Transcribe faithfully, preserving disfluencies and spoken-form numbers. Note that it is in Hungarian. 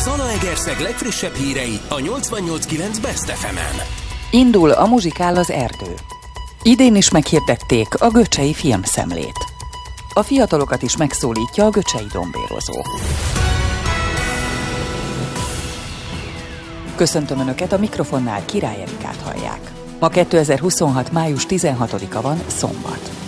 Zalaegerszeg legfrissebb hírei a nyolcvannyolc kilenc Best ef emen. Indul a muzsikál Az erdő. Idén is meghirdették a Göcsei Filmszemlét. A fiatalokat is megszólítja a göcsei dombérozó. Köszöntöm Önöket, a mikrofonnál Király Erikát hallják. Ma kétezer-huszonhat. május tizenhatodika van, szombat.